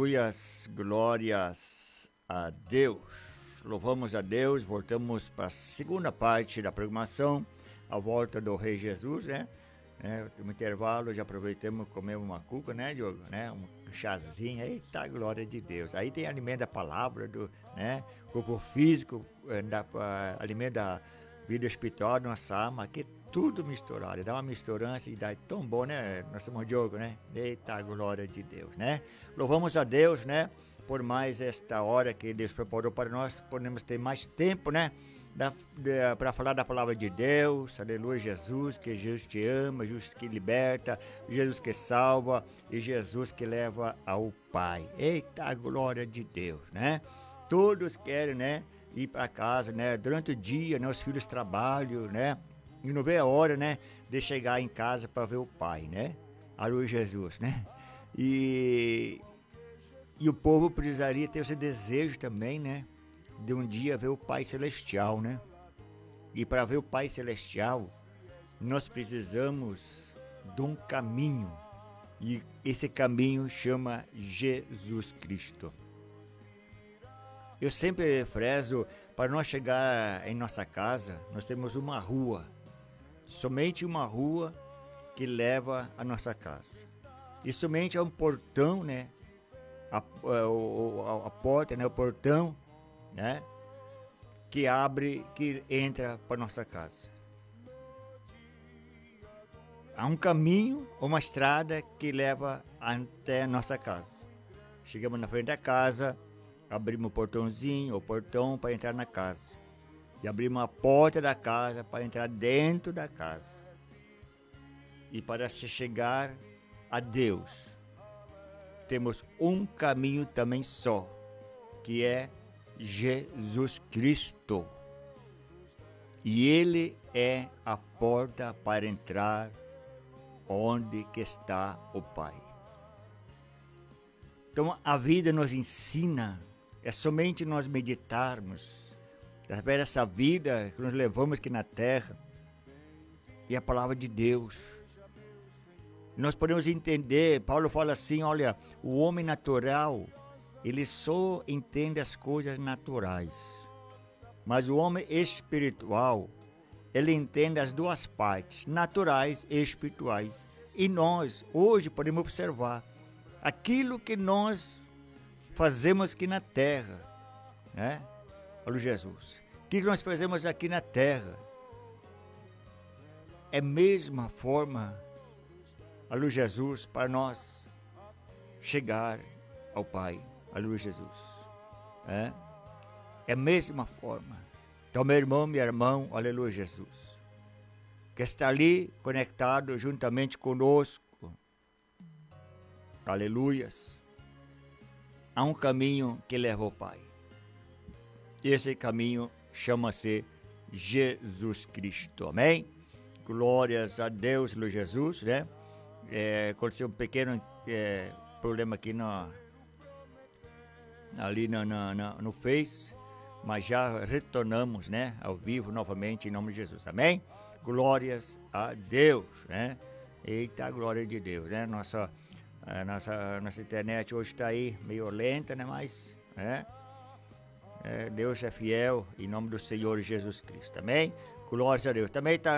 Aleluias, glórias a Deus. Louvamos a Deus, voltamos para a segunda parte da programação, a volta do Rei Jesus, né? No intervalo, já aproveitamos e comemos uma cuca, né, Diogo? Né? Um chazinho, eita, glória de Deus. Aí tem alimento da palavra, né? Corpo físico, alimento da vida espiritual, nossa alma, aqui tudo misturado. Dá uma misturança e dá tão bom, né? Nós somos Diogo, né? Eita, glória de Deus, né? Louvamos a Deus, né? Por mais esta hora que Deus preparou para nós, podemos ter mais tempo, né? Para falar da palavra de Deus, aleluia, Jesus, que Jesus te ama, Jesus que liberta, Jesus que salva e Jesus que leva ao Pai. Eita, glória de Deus, né? Todos querem, né, ir para casa, né, durante o dia, né, os filhos trabalham, né, e não vê a hora, né, de chegar em casa para ver o Pai, né? Aleluia, Jesus, né? E o povo precisaria ter esse desejo também, né? De um dia ver o Pai Celestial, né? E para ver o Pai Celestial, nós precisamos de um caminho. E esse caminho chama Jesus Cristo. Eu sempre freso, para nós chegar em nossa casa, nós temos uma rua. Somente uma rua que leva a nossa casa. E somente é um portão, né? A porta, né? O portão, né? Que abre, que entra para nossa casa. Há um caminho, uma estrada que leva até a nossa casa. Chegamos na frente da casa, abrimos o portãozinho, o portão para entrar na casa. E abrimos a porta da casa para entrar dentro da casa. E para se chegar a Deus, temos um caminho também só, que é Jesus Cristo. E Ele é a porta para entrar onde que está o Pai. Então a vida nos ensina, é somente nós meditarmos, através dessa vida que nós levamos aqui na terra, e a palavra de Deus. Nós podemos entender, Paulo fala assim, olha, o homem natural, ele só entende as coisas naturais. Mas o homem espiritual, ele entende as duas partes, naturais e espirituais. E nós, hoje, podemos observar aquilo que nós fazemos aqui na terra, né? Olha Jesus. O que nós fazemos aqui na terra é a mesma forma, olha Jesus, para nós chegar ao Pai. Aleluia, Jesus. É a mesma forma. Então, meu irmão, minha irmã, aleluia, Jesus, que está ali conectado juntamente conosco, aleluias, há um caminho que leva ao Pai. Esse caminho chama-se Jesus Cristo, amém? Glórias a Deus, aleluia, Jesus, né? Aconteceu um pequeno problema aqui ali no Face, mas já retornamos, né, ao vivo novamente em nome de Jesus, amém? Glórias a Deus, né? Eita, glória de Deus, né? Nossa internet hoje está aí meio lenta, né? Mas, né? Deus é fiel em nome do Senhor Jesus Cristo, amém? Glórias a Deus. Também está